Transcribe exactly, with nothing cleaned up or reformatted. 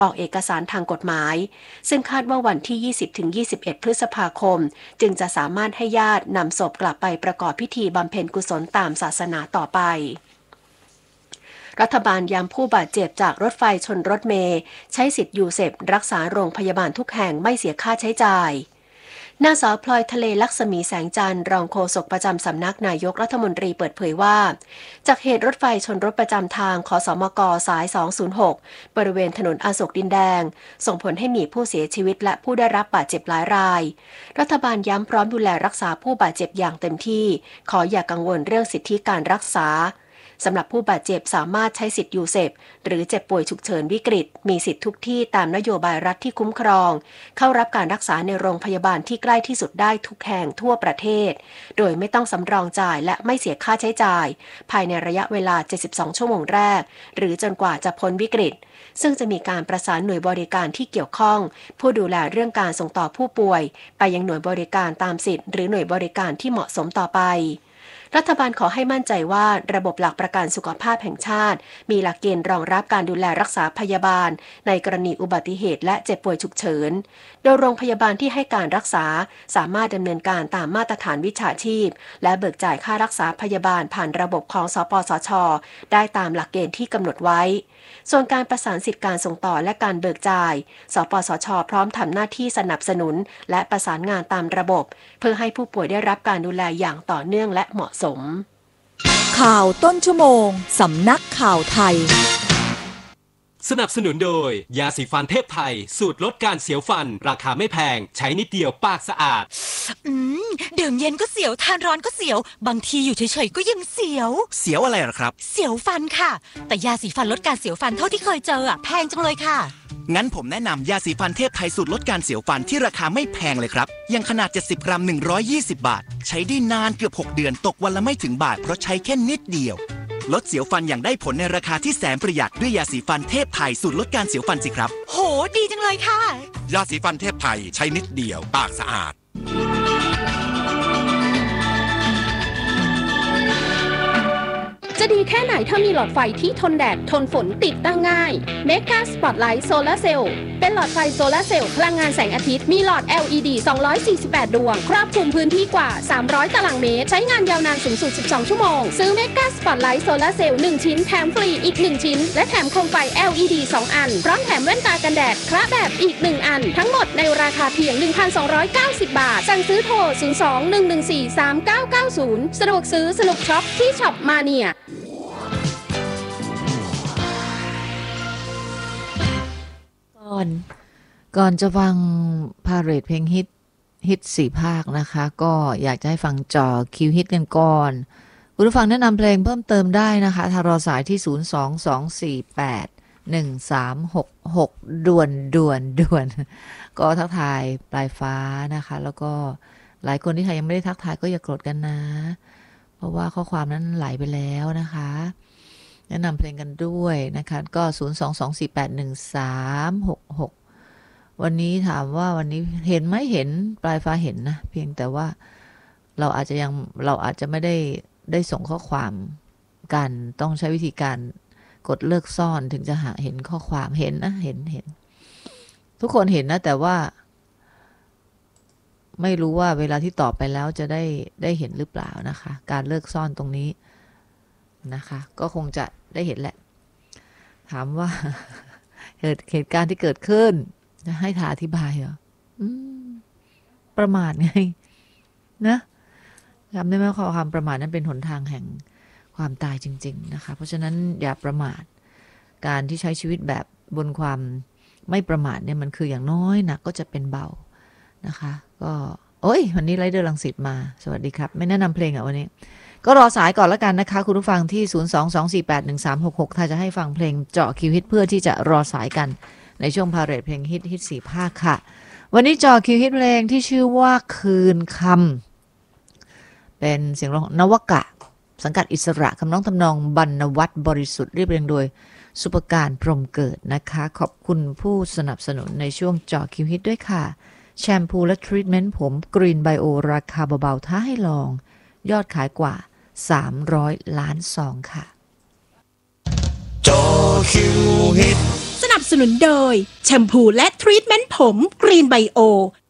ออกเอกสารทางกฎหมายซึ่งคาดว่าวันที่ ยี่สิบถึงยี่สิบเอ็ด พฤษภาคมจึงจะสามารถให้ญาตินำศพกลับไปประกอบพิธีบำเพ็ญกุศลตามศาสนาต่อไปรัฐบาลย้ำผู้บาดเจ็บจากรถไฟชนรถเมล์ใช้สิทธิ์ยูเซปรักษาโรงพยาบาลทุกแห่งไม่เสียค่าใช้จ่ายนางสาวพลอยทะเลลักษมีแสงจันทร์รองโฆษกประจำสำนักนายกรัฐมนตรีเปิดเผยว่าจากเหตุรถไฟชนรถประจำทางคสมกสายสองศูนย์หกบริเวณถนนอโศกดินแดงส่งผลให้มีผู้เสียชีวิตและผู้ได้รับบาดเจ็บหลายรายรัฐบาลย้ำพร้อมดูแลรักษาผู้บาดเจ็บอย่างเต็มที่ขออย่ากังวลเรื่องสิทธิการรักษาสำหรับผู้บาดเจ็บสามารถใช้สิทธิ์ยูเซปหรือเจ็บป่วยฉุกเฉินวิกฤตมีสิทธิ์ทุกที่ตามนโยบายรัฐที่คุ้มครองเข้ารับการรักษาในโรงพยาบาลที่ใกล้ที่สุดได้ทุกแห่งทั่วประเทศโดยไม่ต้องสำรองจ่ายและไม่เสียค่าใช้จ่ายภายในระยะเวลาเจ็ดสิบสองชั่วโมงแรกหรือจนกว่าจะพ้นวิกฤตซึ่งจะมีการประสานหน่วยบริการที่เกี่ยวข้องผู้ดูแลเรื่องการส่งต่อผู้ป่วยไปยังหน่วยบริการตามสิทธิ์หรือหน่วยบริการที่เหมาะสมต่อไปรัฐบาลขอให้มั่นใจว่าระบบหลักประกันสุขภาพแห่งชาติมีหลักเกณฑ์รองรับการดูแลรักษาพยาบาลในกรณีอุบัติเหตุและเจ็บป่วยฉุกเฉินโดยโรงพยาบาลที่ให้การรักษาสามารถดำเนินการตามมาตรฐานวิชาชีพและเบิกจ่ายค่ารักษาพยาบาลผ่านระบบของสปสช.ได้ตามหลักเกณฑ์ที่กำหนดไว้ส่วนการประสานสิทธิการส่งต่อและการเบิกจ่ายสปสช.พร้อมทำหน้าที่สนับสนุนและประสานงานตามระบบเพื่อให้ผู้ป่วยได้รับการดูแลอย่างต่อเนื่องและเหมาะสมข่าวต้นชั่วโมงสำนักข่าวไทยสนับสนุนโดยยาสีฟันเทพไทยสูตรลดการเสียวฟันราคาไม่แพงใช้นิดเดียวปากสะอาดอืมดื่มเย็นก็เสียวทานร้อนก็เสียวบางทีอยู่เฉยๆก็ยังเสียวเสียวอะไรหรอครับเสียวฟันค่ะแต่ยาสีฟันลดการเสียวฟันเท่าที่เคยเจออ่ะแพงจังเลยค่ะงั้นผมแนะนำยาสีฟันเทพไทยสูตรลดการเสียวฟันที่ราคาไม่แพงเลยครับยังขนาดเจ็ดสิบกรัมหนึ่งร้อยยี่สิบบาทใช้ได้นานเกือบหกเดือนตกวันละไม่ถึงบาทเพราะใช้แค่นิดเดียวลดเสียวฟันอย่างได้ผลในราคาที่แสนประหยัดด้วยยาสีฟันเทพไทยสูตรลดการเสียวฟันสิครับโหดีจังเลยค่ะยาสีฟันเทพไทยใช้นิดเดียวปากสะอาดจะดีแค่ไหนถ้ามีหลอดไฟที่ทนแดดทนฝนติดตั้งง่าย Mega Spotlight Solar Cell เป็นหลอดไฟโซลาร์เซลล์พลังงานแสงอาทิตย์มีหลอด แอล อี ดี สองร้อยสี่สิบแปดดวงครอบคลุมพื้นที่กว่าสามร้อยตารางเมตรใช้งานยาวนานสูงสุดสิบสองชั่วโมงซื้อ Mega Spotlight Solar Cell หนึ่งชิ้นแถมฟรีอีกหนึ่งชิ้นและแถมโคมไฟ แอล อี ดี สองอันพร้อมแถมแว่นตากันแดดคละแบบอีกหนึ่งอันทั้งหมดในราคาเพียง หนึ่งพันสองร้อยเก้าสิบ บาทสั่งซื้อโทรศูนย์ สอง หนึ่ง หนึ่ง สี่ สาม เก้า เก้า ศูนย์สะดวกซื้อสนุกช็อปที่ช็อปมาเนียก่อนก่อนจะฟังพาเหรดเพลงฮิตฮิตสี่ภาคนะคะก็อยากจะให้ฟังจอคิวฮิตกันก่อนคุณผู้ฟังแนะนำเพลงเพิ่มเติมได้นะคะทางรอสายที่ศูนย์ สอง สอง สี่ แปด หนึ่ง สาม หก หกด่วนด่วนด่วนก็ทักทายปลายฟ้านะคะแล้วก็หลายคนที่ยังไม่ได้ทักทายก็อย่าโกรธกันนะเพราะว่าข้อความนั้นไหลไปแล้วนะคะแนะนำเพลงกันด้วยนะคะก็ศูนย์ สอง สอง สี่ แปด หนึ่ง สาม หก หกวันนี้ถามว่าวันนี้เห็นไหมเห็นปลายฟ้าเห็นนะเพียงแต่ว่าเราอาจจะยังเราอาจจะไม่ได้ได้ส่งข้อความกันต้องใช้วิธีการกดเลิกซ่อนถึงจะหาเห็นข้อความเห็นนะเห็นเห็นทุกคนเห็นนะแต่ว่าไม่รู้ว่าเวลาที่ตอบไปแล้วจะได้ได้เห็นหรือเปล่านะคะการเลิกซ่อนตรงนี้นะคะก็คงจะได้เห็นแหละถามว่าเหตุเหตุการณ์ที่เกิดขึ้นจะให้ถาอธิบายเหรอประมาทไงนะจำได้ไหมข้อความประมาทนั้นเป็นหนทางแห่งความตายจริงๆนะคะเพราะฉะนั้นอย่าประมาทการที่ใช้ชีวิตแบบบนความไม่ประมาทเนี่ยมันคืออย่างน้อยหนักก็จะเป็นเบานะคะก็โอ้ยวันนี้ไรเดอร์รังสิตมาสวัสดีครับไม่แนะนำเพลงอ่ะวันนี้ก็รอสายก่อนแล้วกันนะคะคุณผู้ฟังที่ศูนย์ สอง สอง สี่ แปด หนึ่ง สาม หก หกถ้าจะให้ฟังเพลงเจาะคิวฮิตเพื่อที่จะรอสายกันในช่วงพาเหรดเพลงฮิตฮิตสี่ภาคค่ะวันนี้เจาะคิวฮิตเพลงที่ชื่อว่าคืนคำเป็นเสียงร้องนวกะสังกัดอิสระคำร้องทำนองบรรณวัฒน์บริสุทธิ์เรียบเรียงโดยสุปการพรหมเกิดนะคะขอบคุณผู้สนับสนุนในช่วงเจาะคิวฮิตด้วยค่ะแชมพูและทรีทเมนต์ผมกรีนไบโอราคาเบาๆท้าให้ลองยอดขายกว่าสามร้อยล้านซองค่ะจอคิวฮิตสนับนับสนุนโดยแชมพูและทรีทเมนต์ผมกรีนไบโอ